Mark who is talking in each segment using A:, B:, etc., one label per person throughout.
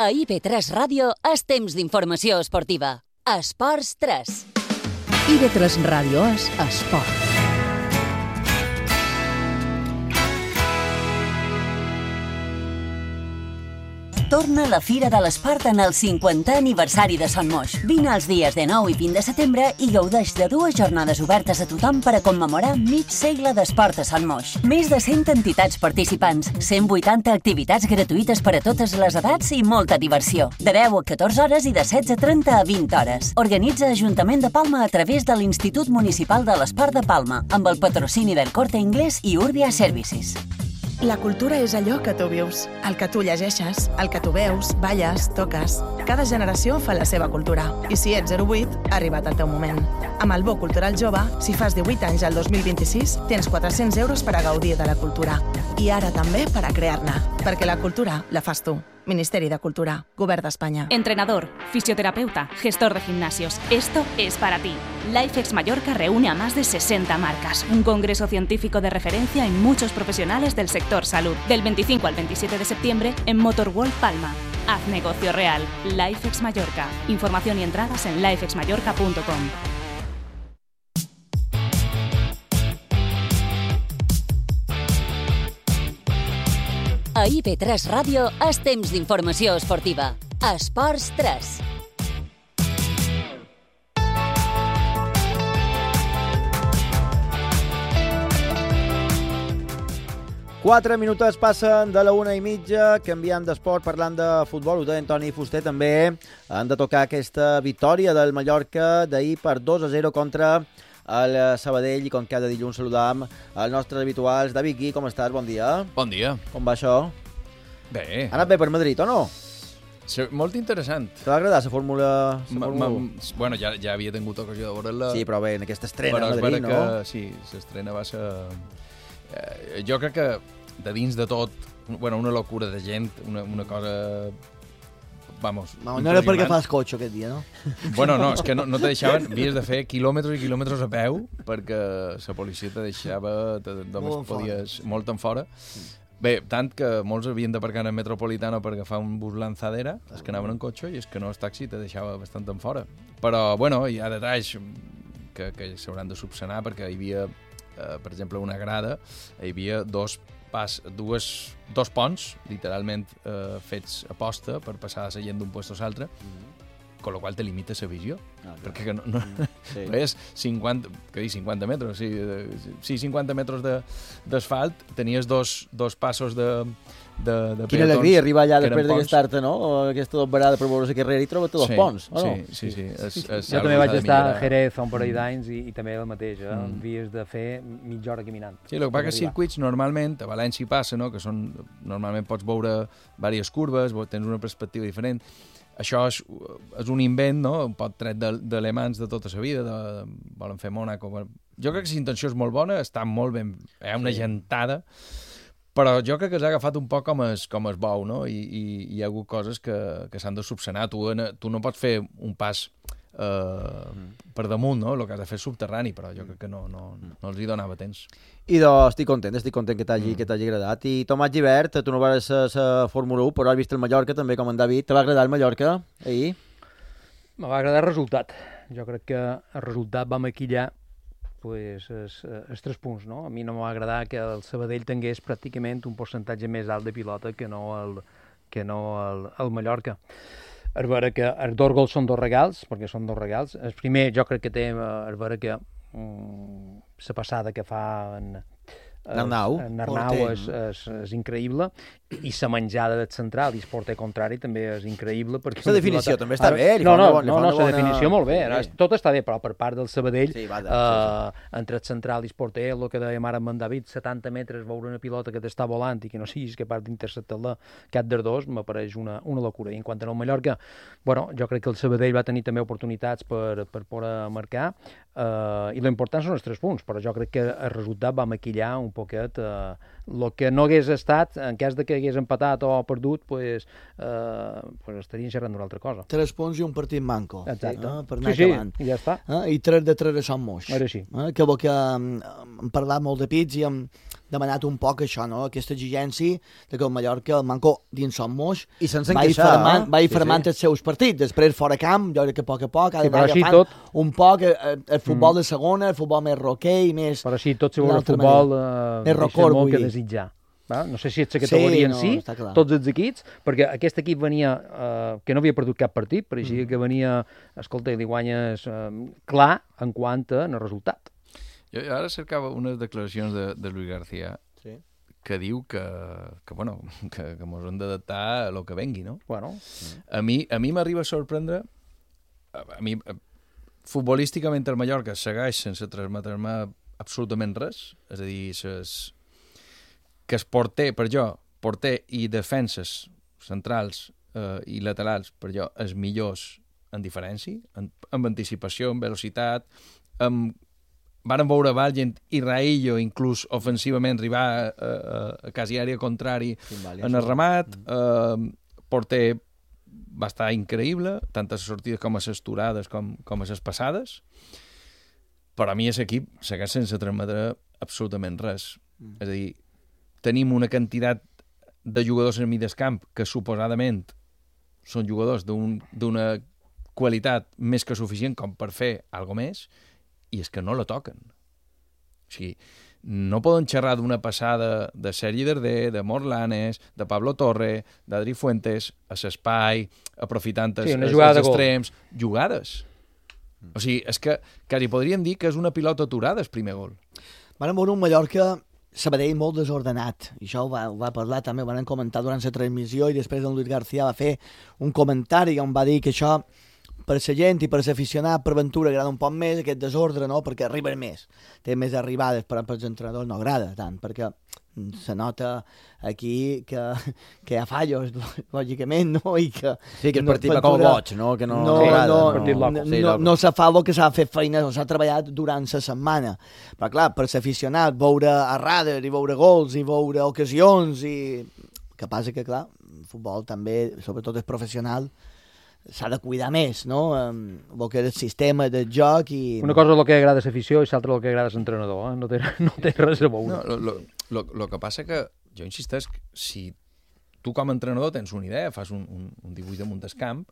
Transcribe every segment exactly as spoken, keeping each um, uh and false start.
A: A I P tres Ràdio és temps d'informació esportiva. Esports tres.
B: I P tres Ràdio és esport.
A: Torna la Fira de l'Esport en el cinquantè aniversari de Son Moix. Vine els dies de nou i vint de setembre i gaudeix de dues jornades obertes a tothom per a commemorar mig segle d'esport a Son Moix. Més de cent entitats participants, cent vuitanta activitats gratuïtes per a totes les edats i molta diversió. De deu a catorze hores i de setze trenta a vint hores. Organitza Ajuntament de Palma a través de l'Institut Municipal de l'Esport de Palma, amb el patrocini del Corte Inglés i Urbia Services.
C: La cultura és allò que tu vius, el que tu llegeixes, el que tu veus, balles, toques. Cada generació fa la seva cultura. I si ets zero vuit, ha arribat el teu moment. Amb el Bo Cultural Jove, si fas divuit anys al dos mil vint-i-sis, tens quatre-cents euros per a gaudir de la cultura. I ara també per a crear-ne. Perquè la cultura la fas tu. Ministeri de Cultura, Govern d'Espanya.
D: Entrenador, fisioterapeuta, gestor de gimnasios. Esto es para ti. LifeX Mallorca reúne a más de sesenta marcas. Un congreso científico de referencia en muchos profesionales del sector salud. Del veinticinco al veintisiete de septiembre en Motorworld Palma. Haz negocio real. LifeX Mallorca. Información y entradas en lifex mallorca punto com.
A: A I P tres Ràdio és temps d'informació esportiva. Esports tres.
E: Quatre minuts passen de la una i mitja, canviant d'esport, parlant de futbol. Ho deia Antoni Fuster, també han de tocar aquesta victòria del Mallorca d'ahir per dos a zero contra el Sabadell, i com cada dilluns saludam els nostres habituals. David Gui, com estàs? Bon dia.
F: Bon dia.
E: Com va això?
F: Bé.
E: Ha anat bé per Madrid, o no?
F: Sí, molt interessant.
E: T'ha agradat la Fórmula, la Fórmula u?
F: Bueno, ja, ja havia tingut ocasió de veure-la.
E: Sí, però bé, en aquesta estrena
F: però
E: a Madrid, no?
F: Però que sí, l'estrena va ser... Eh, jo crec que de dins de tot, bueno, una locura de gent, una, una cosa... Vamos,
G: no, no era perquè fas cotxe aquest dia, no?
F: Bueno, no, és que no, no te deixaven, havies de fer quilòmetres i quilòmetres a peu perquè la policia te deixava, te, només molt podies fora. Molt en fora. Bé, tant que molts havien d'aparcar en el Metropolitano per agafar un bus lanzadera, els que anaven en cotxe, i és que no, el taxi te deixava bastant en fora. Però, bueno, hi ha detalls que, que s'hauran de subsanar, perquè hi havia, eh, per exemple, una grada, hi havia dos pas, dues, dos ponts, literalment eh, fets a posta per passar la gent d'un lloc a l'altre, mm-hmm. con lo qual te limita la visió. Ah, perquè que no, no, mm, sí. és cinquanta, que dic cinquanta metres, sí, sí cinquanta metres d'asfalt, tenies dos, dos passos de, de, de
G: Quina alegria arribar allà després d'aquesta no? O aquesta dobarada per veure la carrera i trobar tots sí, els ponts, o no?
F: Sí, sí, sí. Es, es,
H: jo també vaig estar a Jerez fa un parell d'anys i, i també el mateix, eh? Mm. Havies de fer mitja hora caminant.
F: Sí, el que passa que circuits normalment, a València passa, no? Que són, normalment pots veure diverses curves, tens una perspectiva diferent. Això és, és un invent, no? Un pot tret d'alemans de tota la vida, de, volen fer Mònaco. Jo crec que la intenció és molt bona, està molt ben... Hi ha una sí. gentada, però jo crec que s'ha agafat un poc com es, com es bou, no? I, i hi ha hagut coses que, que s'han de subsanar. Tu, tu no pots fer un pas eh, mm. per damunt, no? El que has de fer és subterrani, però jo crec que no, no, no els hi donava temps.
E: I doncs estic content, estic content que t'hagi mm. agradat. I Tomàs Gibert, tu no vas a la Fórmula u, però has vist el Mallorca també, com en David. Te va agradar el Mallorca ahir?
H: Me va agradar el resultat. Jo crec que el resultat va maquillar pues, els, els tres punts, no? A mi no m'ha agradat que el Sabadell tingués pràcticament un percentatge més alt de pilota que no el, que no el, el Mallorca. És vera que els dos gols són dos regals, perquè són dos regals. El primer jo crec que té, és vera que mm, la passada que fa en,
E: Arnau,
H: en Arnau és, és, és increïble, i la menjada del central i el porter contrari també és increïble.
E: La definició pilota... també està bé.
H: No, no, no, no, la definició molt bé, sí. Tot està bé, però per part del Sabadell, sí, va, uh, sí, sí. entre el central i el porter, el que dèiem ara amb en David, setanta metres, veure una pilota que t'està volant i que no siguis capaç d'interceptar-la cap dels dos, m'apareix una, una locura. I en quant al Mallorca, bueno, jo crec que el Sabadell va tenir també oportunitats per, per poder marcar, uh, i l'important són els tres punts, però jo crec que el resultat va maquillar un poquet uh, el que no hagués estat, en cas de que hagués empatat o perdut, pues, eh, pues estaríem xerrant d'una altra cosa.
I: Tres punts i un partit manco.
H: Exacte.
I: Eh, per anar
H: sí,
I: acabant.
H: Sí, ja està.
I: Eh, I tres de tres a Son Moix.
H: Ara sí.
I: Eh, que bo que hem, hem parlat molt de pits i hem demanat un poc això, no? Aquesta exigència de que el Mallorca, el manco dins Son Moix,
E: I sense
I: va
E: encaixar,
I: fermant,
E: eh?
I: va
E: Sí,
I: fermant
E: sí.
I: els seus partits. Després, fora camp, jo crec que a poc a poc ha
H: Sí,
I: d'anar
H: però així
I: agafant
H: tot-
I: un poc eh, el futbol de segona, el futbol més roquer i més...
H: Però sí, tot si
I: d'una
H: veure el
I: altra
H: futbol
I: manera.
H: eh,
I: Més
H: deixa
I: rocor,
H: molt
I: vull
H: que
I: dir.
H: desitjar. Va? No sé si ets la
I: Sí,
H: categoria
I: no,
H: en si,
I: està clar.
H: tots els equips, perquè aquest equip venia, eh, que no havia perdut cap partit, pareixia mm. que venia, escolta, li guanyes eh, clar en quant a el resultat.
F: Jo ara cercava unes declaracions de, de Luis García
E: Sí.
F: que diu que, que bueno, que, que mos hem d'adaptar a lo que vengui, no?
H: Bueno,
F: A mi a mi m'arriba a sorprendre, a, a mi, a, futbolísticament el Mallorca segueix sense transmetre-me absolutament res, és a dir, ses, que es porter, per jo, porter i defenses centrals eh, i laterals, per jo, els millors en diferència, en, amb anticipació, en velocitat, amb varen veure Valgent i Raillo, inclús ofensivament, arribar a, a, a quasi àrea contrari en el remat. Eh, porter va estar increïble, tant a les sortides com a les turades com, com a les passades. Però a mi aquest equip segueix sense transmetre absolutament res. Mm. És a dir, tenim una quantitat de jugadors en mig camp que suposadament són jugadors d'una un, qualitat més que suficient com per fer alguna més, i és que no la toquen. O sigui, no poden xerrar d'una passada de Sergi Darder, de Morlanes, de Pablo Torre, d'Adri Fuentes, a l'espai, aprofitant
H: Sí, una
F: els,
H: jugada
F: els
H: de gol.
F: extrems, jugades. O sigui, és que quasi podríem dir que és una pilota aturada, el primer gol.
I: Van veure un Mallorca Sabadell molt desordenat, i això ho va, ho va parlar també, ho van comentar durant la transmissió, i després en Luis García va fer un comentari on va dir que això per la gent i per l'aficionat, per Ventura, agrada un poc més aquest desordre, no? Perquè arriben més, té més arribades, però per als entrenadors no agrada tant, perquè se nota aquí que, que hi ha fallos, lògicament, no? I que
E: Sí, que el
I: no-
E: partit va com
I: Ventura-
E: boig, no? Que no,
I: no,
E: no agrada.
I: no,
H: el partit loco.
I: no,
E: Sí,
I: no,
E: loco.
I: no se fa el que s'ha fet feina, o s'ha treballat durant la setmana. Però clar, per l'aficionat, veure errades i veure gols i veure ocasions i... que passa que, clar, el futbol també, sobretot és professional, s'ha de cuidar més, no? El que és el sistema del joc i...
H: una cosa és el que agrada a l'afició i l'altra el que agrada a l'entrenador, eh? no, té, no té res a veure.
F: No, lo, lo, lo, lo que passa que, jo insisteix, si tu com a entrenador tens una idea, fas un, un, un dibuix damunt del camp,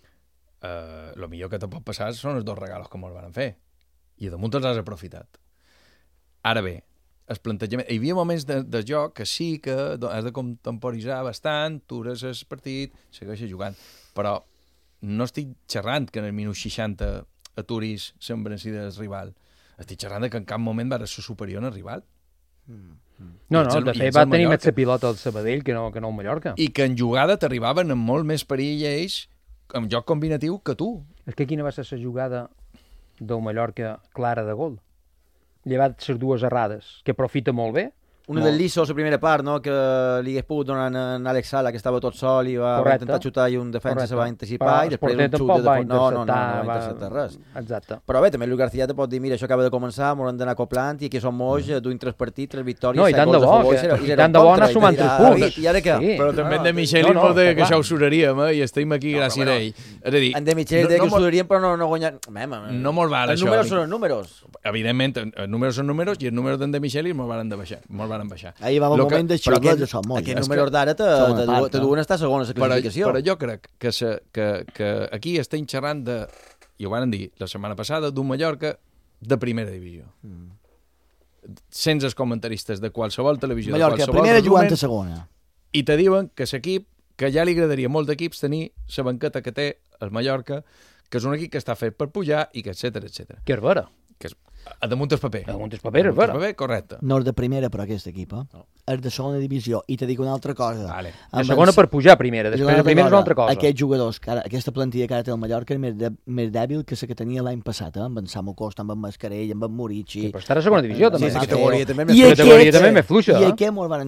F: eh, el millor que te pot passar són els dos regalos que ens van fer. I damunt els has aprofitat. Ara bé, el plantejament... Hi havia moments de, de joc que sí que has de contemporitzar bastant, tures el partit, segueixes jugant, però no estic xerrant que en el minut seixanta aturis l'embranzida del rival. Estic xerrant de que en cap moment va ser superior al rival.
H: No,
F: I
H: no,
F: ets el-
H: de
F: i
H: fet
F: ets
H: va
F: el
H: tenir
F: Mallorca.
H: més pilota al Sabadell que no, que no el Mallorca.
F: I que en jugada t'arribaven amb molt més perill ells, amb joc combinatiu, que tu.
H: És que quina va ser la jugada del Mallorca clara de gol? Llevat les dues errades, que aprofita molt bé.
E: Una del Liso, la primera part, no? Que li hagués pogut donar en Àlex Sala, que estava tot sol i va, va
H: Correcte.
E: intentar xutar i un defensa
H: Correcte.
E: se va anticipar
H: Però
E: i
H: el
E: després
H: porter
E: un xut
H: tampoc
E: de
H: va
E: fons. No, no, no, no va
H: va-
E: interceptar res.
H: Exacte.
E: Però bé, també Luis García te pot dir, mira, això acaba de començar, m'ho hem d'anar acoplant i aquí som moix, mm. duim tres partits, tres victòries,
H: No, i
E: set
H: tant de
E: gols a
H: bo,
E: favor,
H: que-
E: zero-
H: i
E: zero
H: tant de bo
E: contra,
H: anar
E: i
H: sumant
E: te dirà,
H: tres punts.
E: David, I ara què?
H: Sí.
F: Però també
H: no,
F: en de Micheli
H: no, no,
F: vol dir
H: està
F: que
H: clar.
F: això ho suraríem, eh? I estem aquí
E: No,
F: gràcies
E: però
F: a ell. És a dir,
E: En de Michel,
F: no,
E: de que
F: no,
E: ho sudaríem, però no, no guanyar... Mem,
F: no molt val
E: els
F: això.
E: números són els números.
F: Evidentment, els números són números i els números d'en de Micheli molt varen de baixar. Molt varen baixar.
I: Ahir va haver un
F: Lo que-
I: moment de
E: Però
I: xiulet
E: aquest,
I: de Son Moix.
E: aquests
I: eh?
E: números d'ara te,
I: Segona
E: te,
I: part,
E: te
I: no?
E: duen a estar segons la
F: Però,
E: classificació.
F: però jo crec que, se, que, que aquí estem xerrant de, i ho van dir la setmana passada, d'un Mallorca de primera divisió. Mm. Sense els comentaristes de qualsevol televisió,
I: Mallorca,
F: de qualsevol
I: primera jugant
F: resumen,
I: a segona.
F: i te diuen que l'equip, que ja li agradaria a molts equips tenir la banqueta que té el Mallorca, que és un equip que està fet per pujar i que etcètera etcètera.
H: Que és vera.
F: Que és a damunt el paper.
H: A damunt el paper, és
F: Damunt el
H: vera.
F: paper, correcte.
I: No és de primera, però aquest equip, eh? No. És de segona divisió. I te dic una altra cosa.
F: Vale.
H: De
I: Amb
H: segona
I: els-
H: per pujar a primera, després de primera és una altra cosa.
I: Aquests jugadors, que ara, aquesta plantilla que ara té el Mallorca és més, de, més dèbil que la que tenia l'any passat, eh? Amb en Samu Costa, amb en Mascarell, amb en Murici...
H: Sí, però estarà a segona divisió,
E: Sí,
H: també.
E: la categoria també
I: I
E: més fluixa.
H: categoria
I: aquests-
H: també més fluixa,
I: I
H: eh?
I: aquests mos van endur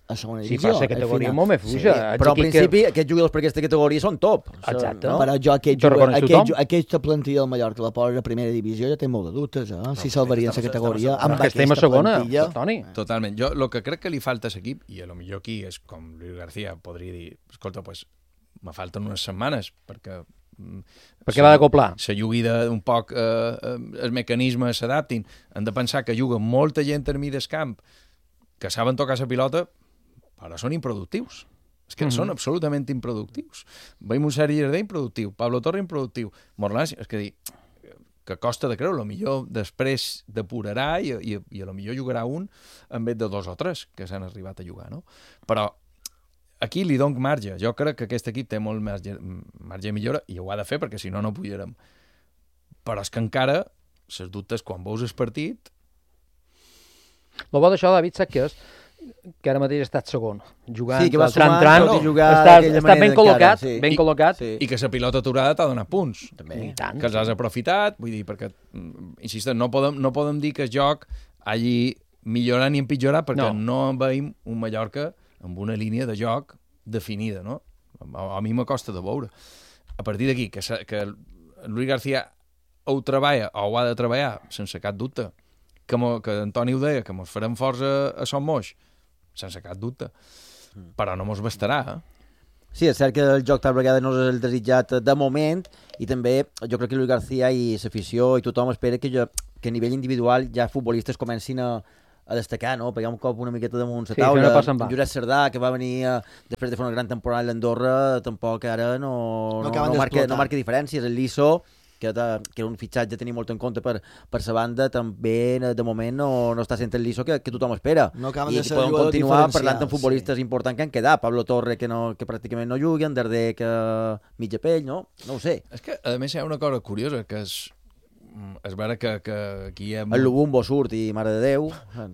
I: a segona
H: Sí,
I: divisió.
H: però la categoria és molt més fluixa.
E: Sí, però en principi que... aquests jugadors per aquesta categoria són top.
H: Exacte.
E: No?
I: Però jo aquest,
H: Això
I: jugador,
H: reconeix
I: aquest,
H: tothom.
I: aquesta plantilla del Mallorca, la posa a primera divisió, ja té molt de dubtes, eh? Si salvarien la categoria amb
H: que estem a
I: aquesta
H: segona,
I: plantilla.
H: Toni.
F: Totalment. Jo el que crec que li falta a l'equip, i a lo millor aquí és com Luis García podria dir, escolta, pues, me falten unes setmanes perquè
H: perquè va d'acoplar.
F: Se jugui un poc, eh, eh, els mecanismes s'adaptin. Han de pensar que juga molta gent a mig camp que saben tocar la pilota, però són improductius. És que mm -hmm. són absolutament improductius. Veiem un Sergi Jardí improductiu, Pablo Torre improductiu, Morlans, és que dir, que costa de creure, millor després depurarà i, i, i a lo millor jugarà un en vez de dos o tres que s'han arribat a jugar, no? Però aquí li dono marge. Jo crec que aquest equip té molt marge, marge de millora i ho ha de fer perquè si no no pujarem. Però és que encara ses dubtes quan veus el partit.
H: El bo d'això, David, sap què és? Que ara mateix ha estat segon, jugant,
E: sí, que va
H: tran,
E: sumar,
H: tran,
E: no,
H: està, està ben col·locat,
E: sí.
H: ben
E: I,
H: col·locat.
E: Sí.
F: I que la pilota aturada t'ha donat punts.
E: També.
H: I tant.
F: Que els has aprofitat, vull dir, perquè, insistent, no podem, no podem dir que el joc hagi millorat ni empitjorat perquè no, no veiem un Mallorca amb una línia de joc definida, no? A, a mi me costa de veure. A partir d'aquí, que, que Luis García ho treballa o ho ha de treballar, sense cap dubte, que, mo, que Antoni ho deia, que mos farem força a Son Moix, sense cap dubte, però no mos bastarà, eh?
E: Sí, és cert que el joc tal vegada no és el desitjat de moment i també jo crec que Luis García i l'afició i tothom espera que, jo, que a nivell individual ja futbolistes comencin a a destacar, no? Pegar un cop una miqueta damunt la
H: sí,
E: taula.
H: No
E: Josep Cerdà, que va venir uh, després de fer una gran temporada a l'Andorra, tampoc ara no, no, no, no, marca, no marca diferències. El Liso, que, de, que era un fitxatge a tenir molt en compte per, per sa banda, també de moment no, no està sent el Liso que, que tothom espera.
I: No
E: I podem continuar parlant amb futbolistes sí. importants que han quedat. Pablo Torre, que, no, que pràcticament no jugui, en Darder, que mitja pell, no? No ho sé.
F: És que, a més, hi ha una cosa curiosa, que és és vera que, que aquí hi ha...
E: El Lubumbo surt i mare de Déu.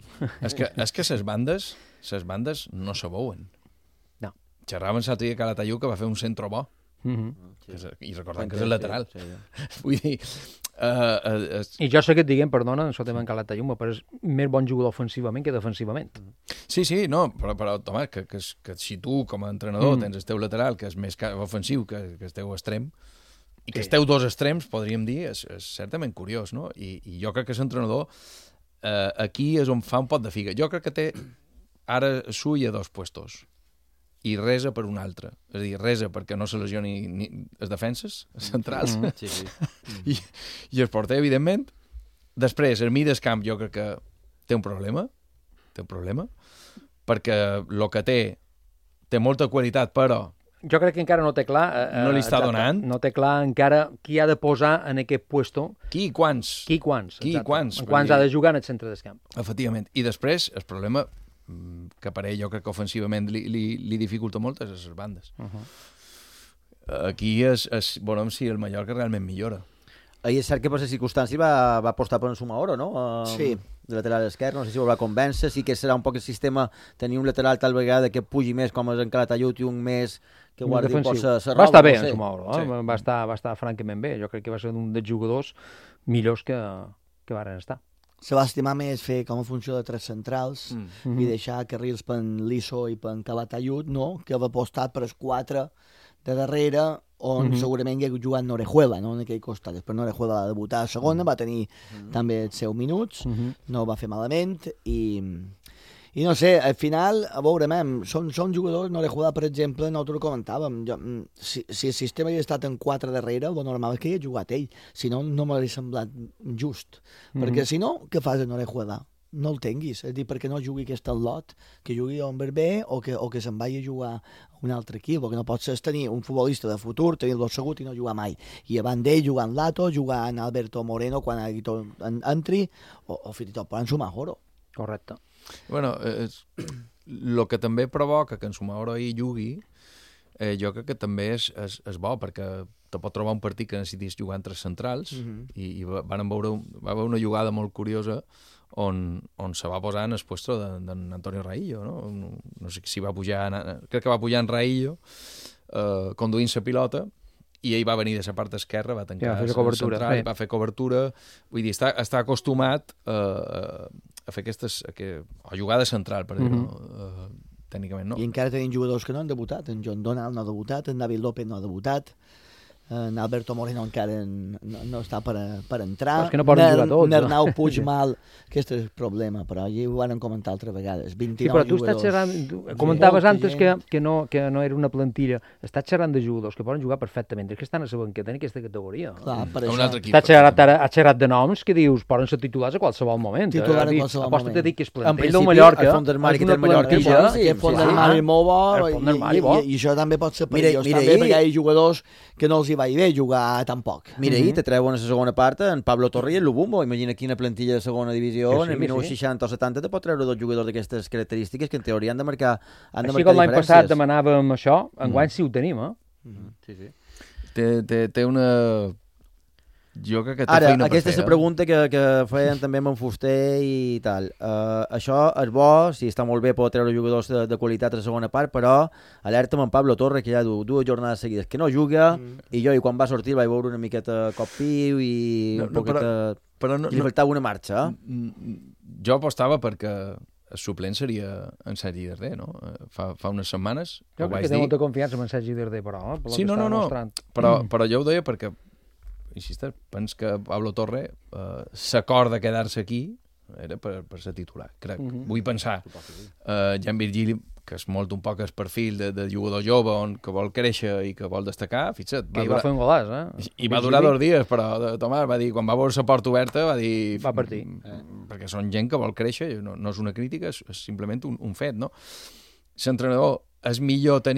F: és que és que ses bandes, ses bandes no se veuen.
H: No.
F: Xerraven l'altre dia Calatayud que va fer un centre bo.
H: Mm -hmm.
F: que és, I recordem que és el lateral. Sí, sí. Vull dir... Uh, uh, es...
H: I jo sé que et diguem, perdona, això també en Calatayud, però és més bon jugador ofensivament que defensivament.
F: Sí, sí, no, però, però Tomàs, que, que, que si tu com a entrenador mm. tens el teu lateral, que és més ofensiu que, que el teu extrem, i que esteu dos extrems, podríem dir, és, és certament curiós, no? I, i jo crec que l'entrenador eh, aquí és on fa un pot de figa. Jo crec que té ara sui a dos puestos i resa per un altre. És a dir, resa perquè no se lesioni ni les defenses centrals
E: mm, sí, sí.
F: I, i el porter, evidentment. Després, el mig del camp jo crec que té un problema, té un problema, perquè el que té té molta qualitat, però
H: jo crec que encara no té clar...
F: Eh, no li està exacte, donant.
H: No té clar encara qui ha de posar en aquest puesto.
F: Qui i quants.
H: Qui i quants.
F: Qui i quants.
H: En quants ha de jugar en el centre del camp.
F: Efectivament. I després, el problema que per ell jo crec que ofensivament li, li, li dificulta molt és les bandes. Uh -huh. Aquí és, és... Veurem si el Mallorca realment millora.
E: Ahir és cert que per les circumstàncies va, va apostar per un Sumaoro, no? Um,
I: sí.
E: De lateral esquerre, no sé si ho va convèncer, sí que serà un poc el sistema tenir un lateral tal vegada que pugi més com és en Calatayud i un més que guardi un poc sa roba.
H: Va estar bé
E: no sé.
H: en Sumaoro, eh? sí. va, estar, va estar francament bé. Jo crec que va ser un dels jugadors millors que, que varen estar.
I: Se va estimar més fer com a funció de tres centrals mm. i deixar carrils per en Liso i per en Calatayud, no? Que va apostat per els quatre de darrere, on mm -hmm. segurament hi ha jugat Norejuela, no? En aquell costat. Després Norejuela va debutar a segona, va tenir mm -hmm. també els seus minuts, mm -hmm. no va fer malament, i, i no sé, al final, a veure, mem, són, són jugadors, Norejuela, per exemple, nosaltres ho comentàvem, jo, si, si el sistema havia estat en quatre darrere, el normal és que hi ha jugat ell, si no, no m'hauria semblat just, mm -hmm. perquè si no, què fas a Norejuela? No el tinguis, és a dir, perquè no jugui aquest lot, que jugui a un berber o que, o que se'n vagi a jugar a un altre equip, el que no pot ser és tenir un futbolista de futur, tenir-lo assegut i no jugar mai. I abans d'ell jugant Lato, jugant Alberto Moreno quan en, entri, o, o fins i tot en Sumaoro.
H: Correcte.
F: Bueno, el que també provoca que en Sumaoro hi jugui, eh, jo crec que també és, és, és bo, perquè te pot trobar un partit que necessitis jugar entre centrals, mm -hmm. i, i van veure, va veure una jugada molt curiosa on, on se va posar en el puesto d'Antonio Raillo, no? No, no sé si va pujar, crec que va pujar en Raillo, eh, conduint la pilota, i ell va venir de la part esquerra, va tancar
H: ja, la
F: central, va fer cobertura, vull dir, està, està acostumat eh, a fer aquestes, a, que, a jugada central, per dir-ho, mm -hmm. eh, tècnicament no.
I: I encara tenim jugadors que no han debutat. En John Donald no ha debutat, en David López no ha debutat, en Alberto Moreno encara no, no està per, a, per entrar.
H: Però és que no poden
I: Ner,
H: jugar tots.
I: Nernau Puigmal, aquest és el problema, però ja ho van comentar altres vegades.
H: Sí, però tu estàs xerrant, tu comentaves antes que, que, no, que no era una plantilla, estàs xerrant de jugadors que poden jugar perfectament, és que estan a la banqueta en aquesta categoria.
I: Clar, per
F: A un
I: això.
F: altre equip.
H: Estàs xerrat, ara, has xerrat de noms que dius, poden ser titulars a qualsevol moment.
I: Titular
H: eh?
I: a qualsevol
H: Aposta't
I: moment.
H: a dir que és
E: En
H: plantell
E: principi,
H: del Mallorca.
E: el fons d'armari que té el Mallorca és
H: plantilla,
E: boníssim,
I: Aquest fons
E: sí,
I: d'armari
H: sí.
I: molt bo,
H: El fons d'armari
I: i,
H: bo.
I: i, i això també pot ser
E: Mira-
I: perillós,
E: mira
I: també,
E: ahir-
I: perquè hi ha jugadors que no els hi va bé jugar tampoc.
E: Mira, ahir te treuen a la segona part en Pablo Torre i en Lubumbo. Imagina quina plantilla de segona divisió,
H: Que sí,
E: en el
H: que
E: minut
H: sí.
E: seixanta o setanta te pot treure dos jugadors d'aquestes característiques que en teoria han de marcar, han de
H: Així
E: marcar
H: com l'any
E: diferències.
H: passat demanàvem això, enguany sí ho tenim, eh?
E: Sí, sí.
F: Té, té, té una... Jo crec que té
E: Ara,
F: feina per
E: aquesta
F: fer,
E: és la
F: eh?
E: pregunta que, que feien també amb en Fuster i tal. Uh, això és bo, sí, està molt bé poder treure jugadors de, de qualitat a la segona part, però alerta amb en Pablo Torre, que ja du, dues jornades seguides que no juga, mm. i jo, i quan va sortir, vaig veure una miqueta cop piu i
F: No,
E: un
F: no,
E: poquet...
F: però- però no-
E: li
F: no-
E: faltava una marxa, eh?
F: Mm, Jo apostava perquè el suplent seria en Sergi Darder, no? Eh, Fa, fa unes setmanes
H: Jo
F: ho
H: crec
F: vaig
H: que té
F: dir.
H: molta confiança en en Sergi Darder, però, eh? Per lo
F: Sí,
H: que
F: no,
H: està
F: no, no.
H: demostrant.
F: Però, però jo ho deia perquè, insistes, pens que Pablo Torre eh, s'acord de quedar-se aquí era per, per ser titular, crec.
H: Mhm.
F: Vull pensar. Eh, Jan Virgili, que és molt un poc el perfil de, de jugador jove on, que vol créixer i que vol destacar, fixa't,
H: Que hi va fer un golàs, eh?
F: i va durar dos dies, però de, Tomàs va dir, quan va veure la porta oberta, va dir...
H: Va partir.
F: Eh. Perquè són gent que vol créixer, no, no és una crítica, és, és simplement un, un fet, no? L'entrenador és millor tenir